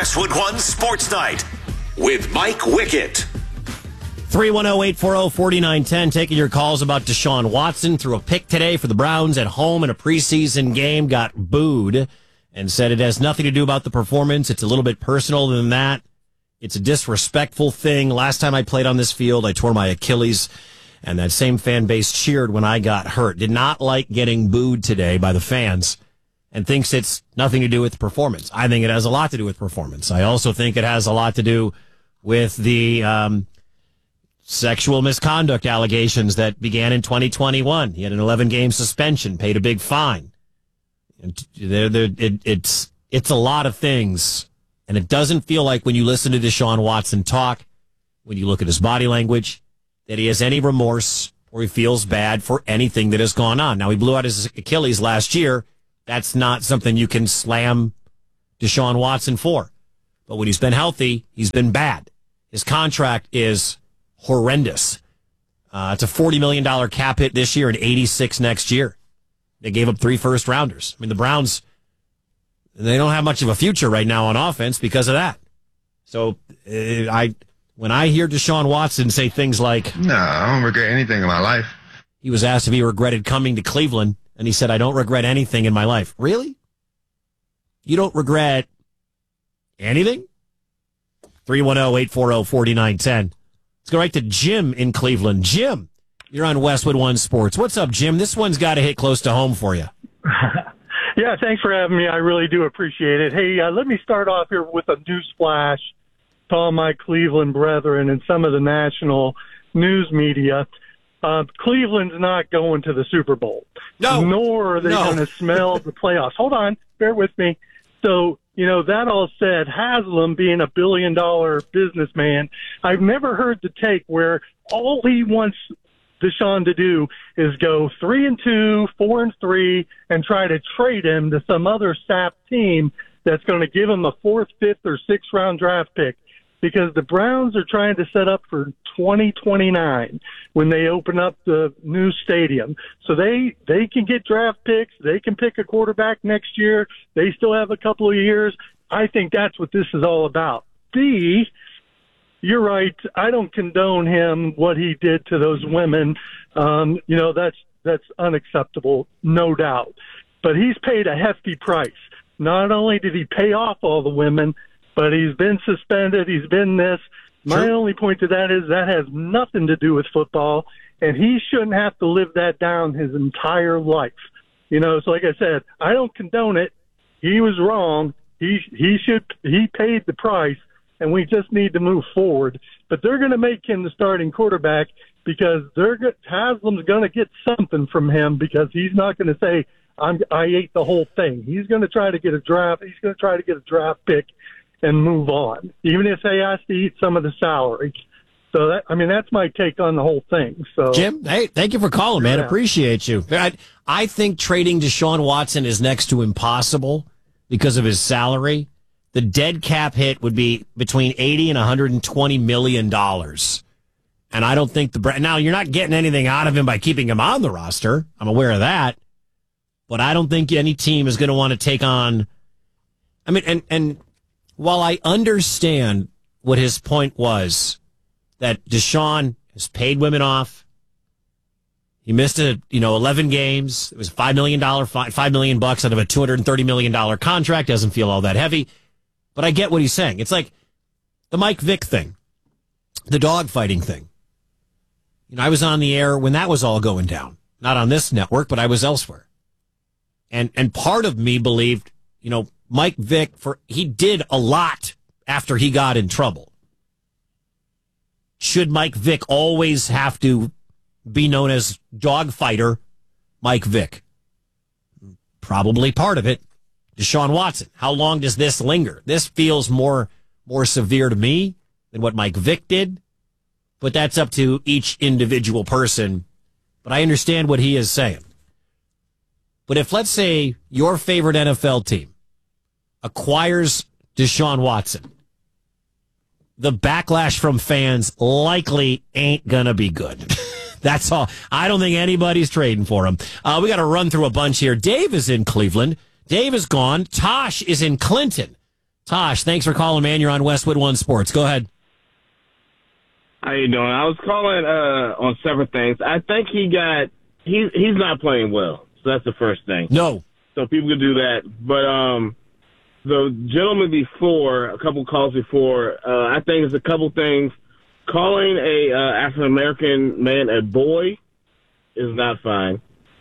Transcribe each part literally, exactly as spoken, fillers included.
Westwood One Sports Night with Mike Wickett. three one zero, eight four zero, four nine one zero. Taking your calls about Deshaun Watson. Threw a pick today for the Browns at home in a preseason game. Got booed and said it has nothing to do about the performance. It's a little bit personal than that. It's a disrespectful thing. Last time I played on this field, I tore my Achilles, and that same fan base cheered when I got hurt. Did not like getting booed today by the fans, and thinks it's nothing to do with performance. I think it has a lot to do with performance. I also think it has a lot to do with the um, sexual misconduct allegations that began in twenty twenty-one. He had an eleven-game suspension, paid a big fine. And they're, they're, it, it's it's a lot of things, and it doesn't feel like when you listen to Deshaun Watson talk, when you look at his body language, that he has any remorse or he feels bad for anything that has gone on. Now, he blew out his Achilles last year. That's not something you can slam Deshaun Watson for. But when he's been healthy, he's been bad. His contract is horrendous. Uh, it's a forty million dollars cap hit this year and eighty-six next year. They gave up three first-rounders. I mean, the Browns, they don't have much of a future right now on offense because of that. So uh, I, when I hear Deshaun Watson say things like, no, I don't regret anything in my life. He was asked if he regretted coming to Cleveland, and he said, I don't regret anything in my life. Really? You don't regret anything? three one zero, eight four zero, four nine one zero. Let's go right to Jim in Cleveland. Jim, you're on Westwood One Sports. What's up, Jim? This one's got to hit close to home for you. Yeah, thanks for having me. I really do appreciate it. Hey, uh, let me start off here with a news flash to all my Cleveland brethren and some of the national news media. Uh, Cleveland's not going to the Super Bowl. No. Nor are they no. going to smell the playoffs. Hold on. Bear with me. So, you know, that all said, Haslam being a billion-dollar businessman, I've never heard the take where all he wants Deshaun to do is go three and two, four and three, and try to trade him to some other sap team that's going to give him a fourth, fifth, or sixth round draft pick. Because the Browns are trying to set up for twenty twenty-nine when they open up the new stadium. So they, they can get draft picks. They can pick a quarterback next year. They still have a couple of years. I think that's what this is all about. B, you're right. I don't condone him, what he did to those women. Um, you know, that's, that's unacceptable, no doubt. But he's paid a hefty price. Not only did he pay off all the women, but he's been suspended. He's been this. My Sure. only point to that is that has nothing to do with football, and he shouldn't have to live that down his entire life. You know, so like I said, I don't condone it. He was wrong. He he should he paid the price, and we just need to move forward. But they're going to make him the starting quarterback because they're Haslam's going to get something from him because he's not going to say I'm I ate the whole thing. He's going to try to get a draft. He's going to try to get a draft pick and move on, even if they has to eat some of the salary. So, that, I mean, that's my take on the whole thing. So, Jim, hey, thank you for calling, man. Yeah. Appreciate you. I, I think trading Deshaun Watson is next to impossible because of his salary. The dead cap hit would be between eighty and one hundred twenty million dollars. And I don't think the Bra- now you're not getting anything out of him by keeping him on the roster. I'm aware of that. But I don't think any team is going to want to take on. I mean, and, and while I understand what his point was, that Deshaun has paid women off. He missed a, you know, eleven games. It was five million dollars, five million bucks out of a two hundred thirty million dollars contract. Doesn't feel all that heavy. But I get what he's saying. It's like the Mike Vick thing, the dog fighting thing. You know, I was on the air when that was all going down. Not on this network, but I was elsewhere. And and part of me believed, you know, Mike Vick, for he did a lot after he got in trouble. Should Mike Vick always have to be known as dog fighter Mike Vick? Probably part of it. Deshaun Watson, how long does this linger? This feels more more severe to me than what Mike Vick did, but that's up to each individual person. But I understand what he is saying. But if, let's say, your favorite N F L team acquires Deshaun Watson, the backlash from fans likely ain't going to be good. That's all. I don't think anybody's trading for him. Uh, we got to run through a bunch here. Dave is in Cleveland. Dave is gone. Tosh is in Clinton. Tosh, thanks for calling, man. You're on Westwood One Sports. Go ahead. How you doing? I was calling uh, on several things. I think he got he's he's not playing well, so that's the first thing. No. So people can do that, but um, the gentleman before, a couple calls before, uh, I think there's a couple things. Calling a uh, African American man a boy is not fine.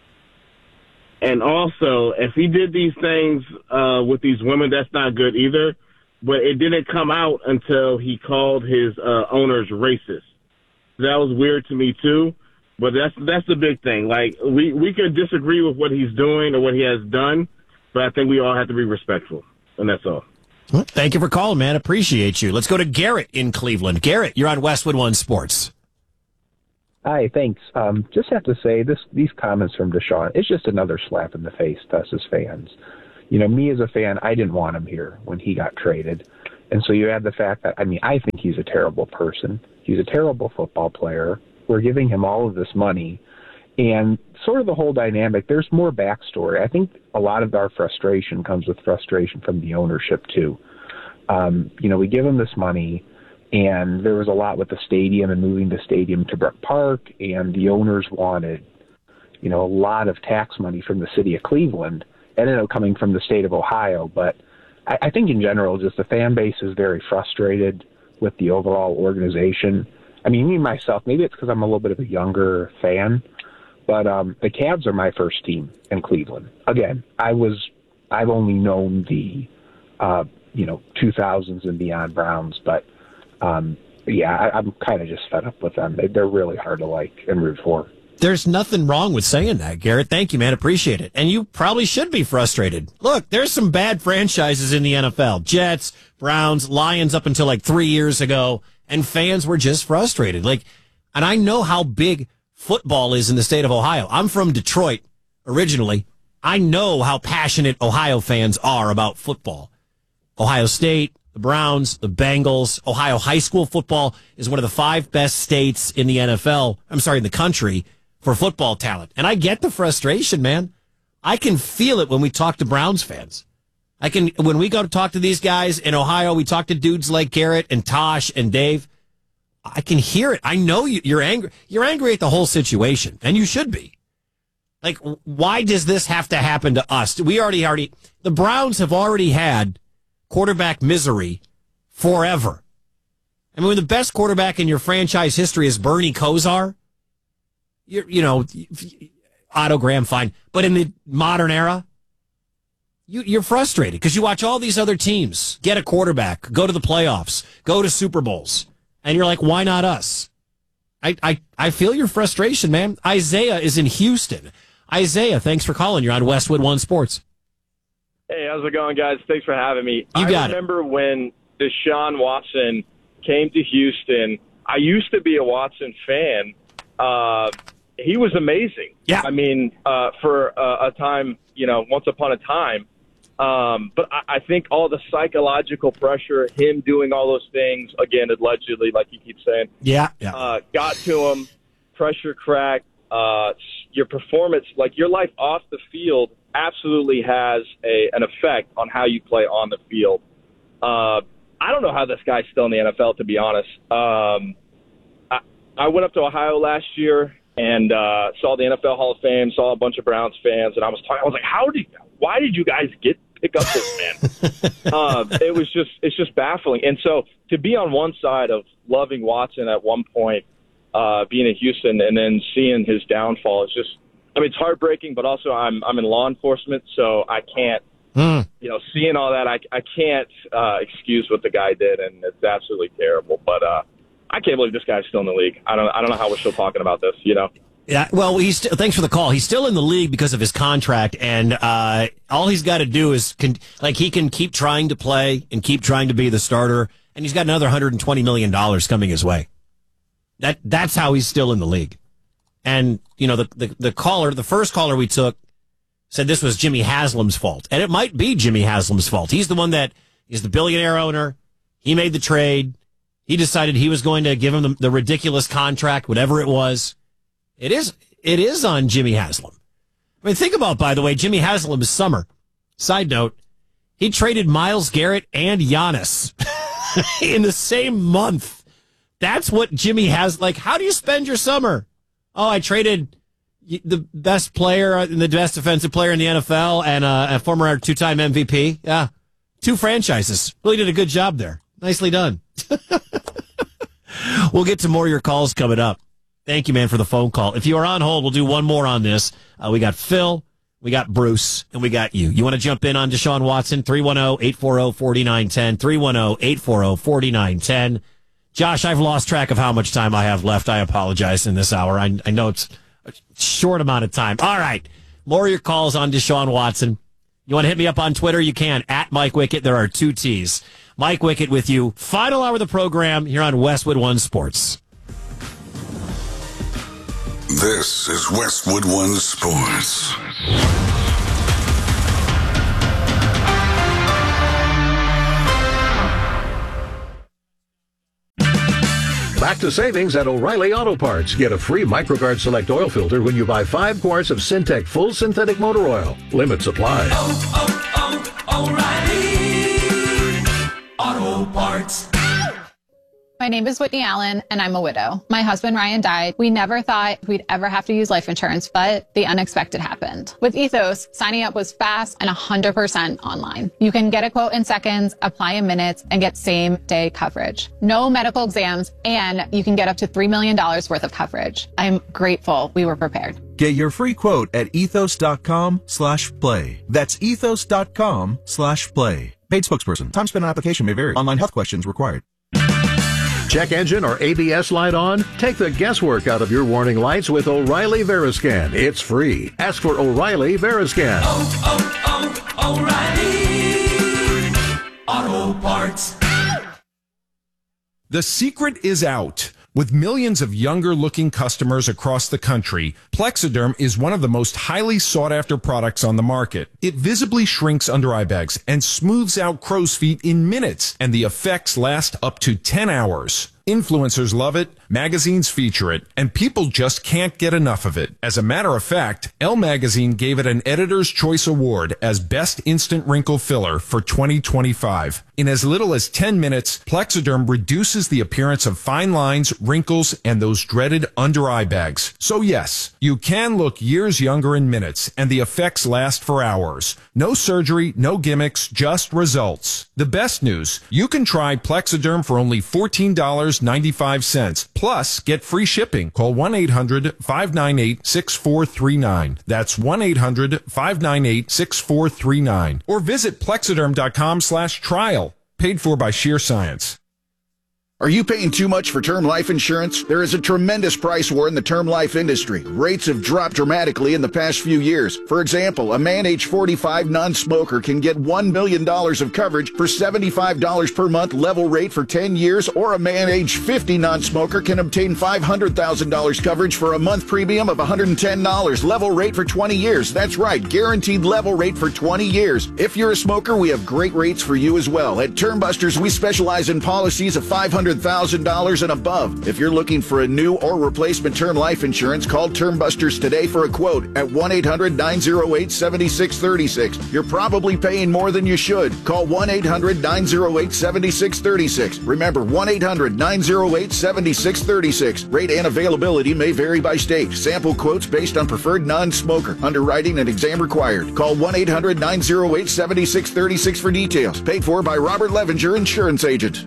And also, if he did these things uh, with these women, that's not good either. But it didn't come out until he called his uh, owners racist. That was weird to me too. But that's that's the big thing. Like we we can disagree with what he's doing or what he has done, but I think we all have to be respectful, and that's all. Well, thank you for calling, man. Appreciate you. Let's go to Garrett in Cleveland. Garrett, you're on Westwood One Sports. Hi, thanks. Um, just have to say this: these comments from Deshaun, it's just another slap in the face to us as fans. You know, me as a fan, I didn't want him here when he got traded. And so you add the fact that, I mean, I think he's a terrible person. He's a terrible football player. We're giving him all of this money. And sort of the whole dynamic, there's more backstory. I think a lot of our frustration comes with frustration from the ownership, too. Um, you know, we give him this money, and there was a lot with the stadium and moving the stadium to Brook Park, and the owners wanted, you know, a lot of tax money from the city of Cleveland. It ended up coming from the state of Ohio, but I, I think in general, just the fan base is very frustrated with the overall organization. I mean, me myself, maybe it's because I'm a little bit of a younger fan, but um, the Cavs are my first team in Cleveland. Again, I was, I've only known the, uh, you know, two thousands and beyond Browns, but um, yeah, I, I'm kind of just fed up with them. They, they're really hard to like and root for. There's nothing wrong with saying that, Garrett. Thank you, man. Appreciate it. And you probably should be frustrated. Look, there's some bad franchises in the N F L. Jets, Browns, Lions up until like three years ago, and fans were just frustrated. Like, and I know how big football is in the state of Ohio. I'm from Detroit originally. I know how passionate Ohio fans are about football. Ohio State, the Browns, the Bengals, Ohio high school football is one of the five best states in the N F L. I'm sorry, in the country for football talent. And I get the frustration, man. I can feel it when we talk to Browns fans. I can, when we go to talk to these guys in Ohio, we talk to dudes like Garrett and Tosh and Dave. I can hear it. I know you, you're angry. You're angry at the whole situation, and you should be. Like, why does this have to happen to us? We already, already, the Browns have already had quarterback misery forever. I mean, when the best quarterback in your franchise history is Bernie Kosar, you're, you know, Otto Graham, fine. But in the modern era, you, you're frustrated because you watch all these other teams get a quarterback, go to the playoffs, go to Super Bowls, and you're like, why not us? I, I, I feel your frustration, man. Isaiah is in Houston. Isaiah, thanks for calling. You're on Westwood One Sports. Hey, how's it going, guys? Thanks for having me. You got I remember it. when Deshaun Watson came to Houston. I used to be a Watson fan. Uh, he was amazing. Yeah. I mean, uh, for uh, a time, you know, once upon a time. Um, but I, I think all the psychological pressure, him doing all those things, again, allegedly, like you keep saying, Yeah, yeah. uh, got to him, pressure cracked, uh, your performance, like your life off the field absolutely has a an effect on how you play on the field. Uh, I don't know how this guy's still in the N F L, to be honest. Um, I, I went up to Ohio last year and uh, saw the N F L Hall of Fame, saw a bunch of Browns fans, and I was talking. I was like, "How did? Why did you guys get pick up this man?" uh, it was just, it's just baffling. And so to be on one side of loving Watson at one point, uh, being in Houston, and then seeing his downfall is just. I mean, it's heartbreaking, but also I'm I'm in law enforcement, so I can't, mm. you know, seeing all that, I, I can't uh, excuse what the guy did, and it's absolutely terrible. But uh, I can't believe this guy's still in the league. I don't I don't know how we're still talking about this, you know. Yeah, well, he's st- thanks for the call. He's still in the league because of his contract, and uh, all he's got to do is con- like he can keep trying to play and keep trying to be the starter, and he's got another one hundred twenty million dollars coming his way. That that's how he's still in the league. And, you know, the, the, the caller, the first caller we took said this was Jimmy Haslam's fault. And it might be Jimmy Haslam's fault. He's the one that is the billionaire owner. He made the trade. He decided he was going to give him the, the ridiculous contract, whatever it was. It is, it is on Jimmy Haslam. I mean, think about, by the way, Jimmy Haslam's summer. Side note, He traded Myles Garrett and Giannis in the same month. That's what Jimmy has. Like, how do you spend your summer? Oh, I traded the best player and the best defensive player in the N F L and uh, a former two-time M V P. Yeah, two franchises. Really did a good job there. Nicely done. We'll get to more of your calls coming up. Thank you, man, for the phone call. If you are on hold, we'll do one more on this. Uh, we got Phil, we got Bruce, and we got you. You want to jump in on Deshaun Watson? three one zero, eight four zero, four nine one zero, three one zero, eight four zero, four nine one zero. Josh, I've lost track of how much time I have left. I apologize in this hour. I, I know it's a short amount of time. All right. More of your calls on Deshaun Watson. You want to hit me up on Twitter? You can. At Mike Wickett. There are two T's. Mike Wickett with you. Final hour of the program here on Westwood One Sports. This is Westwood One Sports. Back to savings at O'Reilly Auto Parts. Get a free MicroGuard Select oil filter when you buy five quarts of Syntec Full Synthetic Motor Oil. Limit supply. Oh, oh, oh, O'Reilly Auto Parts. My name is Whitney Allen, and I'm a widow. My husband, Ryan, died. We never thought we'd ever have to use life insurance, but the unexpected happened. With Ethos, signing up was fast and one hundred percent online. You can get a quote in seconds, apply in minutes, and get same-day coverage. No medical exams, and you can get up to three million dollars worth of coverage. I'm grateful we were prepared. Get your free quote at ethos.com slash play. That's ethos.com slash play. Paid spokesperson. Time spent on application may vary. Online health questions required. Check engine or A B S light on? Take the guesswork out of your warning lights with O'Reilly Veriscan. It's free. Ask for O'Reilly Veriscan. Oh, oh, oh, O'Reilly Auto Parts. The secret is out. With millions of younger-looking customers across the country, Plexiderm is one of the most highly sought-after products on the market. It visibly shrinks under-eye bags and smooths out crow's feet in minutes, and the effects last up to ten hours. Influencers love it, magazines feature it, and people just can't get enough of it. As a matter of fact, Elle Magazine gave it an Editor's Choice Award as Best Instant Wrinkle Filler for twenty twenty-five. In as little as ten minutes, Plexiderm reduces the appearance of fine lines, wrinkles, and those dreaded under-eye bags. So yes, you can look years younger in minutes, and the effects last for hours. No surgery, no gimmicks, just results. The best news, you can try Plexiderm for only fourteen dollars and ninety-five cents. Plus, get free shipping. Call one eight hundred, five nine eight, six four three nine. That's one eight hundred, five nine eight, six four three nine. Or visit plexiderm.com slash trial. Paid for by Sheer Science. Are you paying too much for term life insurance? There is a tremendous price war in the term life industry. Rates have dropped dramatically in the past few years. For example, a man age forty-five non-smoker can get one million dollars of coverage for seventy-five dollars per month level rate for ten years, or a man age fifty non-smoker can obtain five hundred thousand dollars coverage for a month premium of one hundred ten dollars level rate for twenty years. That's right, guaranteed level rate for twenty years. If you're a smoker, we have great rates for you as well. At Term Busters, we specialize in policies of five hundred thousand dollars and above. If you're looking for a new or replacement term life insurance, call Term Busters today for a quote at one eight hundred, nine oh eight, seven six three six. You're probably paying more than you should. Call one eight hundred, nine oh eight, seven six three six. Remember, one eight hundred, nine oh eight, seven six three six. Rate and availability may vary by state. Sample quotes based on preferred non-smoker. Underwriting and exam required. Call one eight hundred, nine oh eight, seven six three six for details. Paid for by Robert Levenger, Insurance Agent.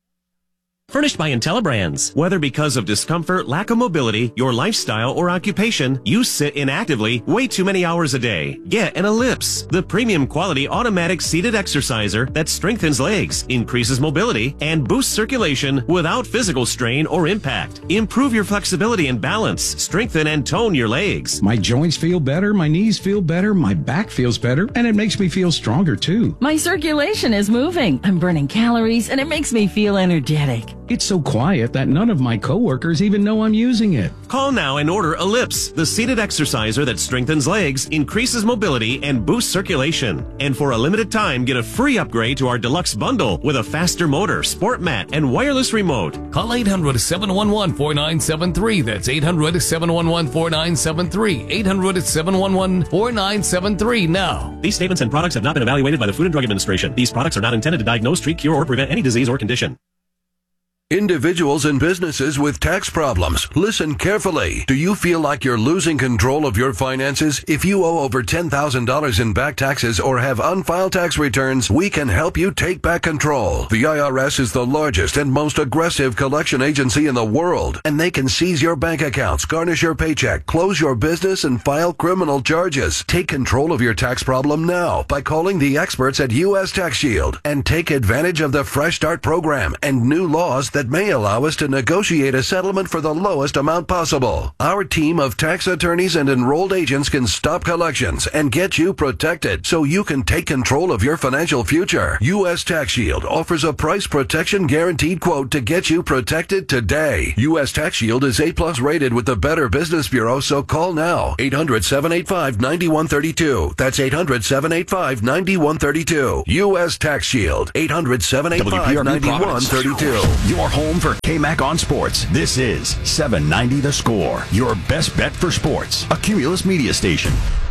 Furnished by IntelliBrands. Whether because of discomfort, lack of mobility, your lifestyle, or occupation, you sit inactively way too many hours a day. Get an Ellipse, the premium quality automatic seated exerciser that strengthens legs, increases mobility, and boosts circulation without physical strain or impact. Improve your flexibility and balance, strengthen and tone your legs. My joints feel better, my knees feel better, my back feels better, and it makes me feel stronger too. My circulation is moving. I'm burning calories, and it makes me feel energetic. It's so quiet that none of my coworkers even know I'm using it. Call now and order Ellipse, the seated exerciser that strengthens legs, increases mobility, and boosts circulation. And for a limited time, get a free upgrade to our deluxe bundle with a faster motor, sport mat, and wireless remote. Call eight hundred, seven one one, four nine seven three. That's eight hundred, seven one one, four nine seven three. eight hundred, seven one one, four nine seven three now. These statements and products have not been evaluated by the Food and Drug Administration. These products are not intended to diagnose, treat, cure, or prevent any disease or condition. Individuals and businesses with tax problems, listen carefully. Do you feel like you're losing control of your finances? If you owe over ten thousand dollars in back taxes or have unfiled tax returns, we can help you take back control. The I R S is the largest and most aggressive collection agency in the world, and they can seize your bank accounts, garnish your paycheck, close your business, and file criminal charges. Take control of your tax problem now by calling the experts at U S Tax Shield and take advantage of the Fresh Start program and new laws that that may allow us to negotiate a settlement for the lowest amount possible. Our team of tax attorneys and enrolled agents can stop collections and get you protected so you can take control of your financial future. U S Tax Shield offers a price protection guaranteed quote to get you protected today. U S Tax Shield is A plus rated with the Better Business Bureau, so call now. eight hundred, seven eight five, nine one three two. That's eight hundred, seven eight five, nine one three two. U S Tax Shield. eight hundred, seven eight five, nine one three two. Your home for K-Mac on sports. This is seven ninety The Score, your best bet for sports. A Cumulus media station.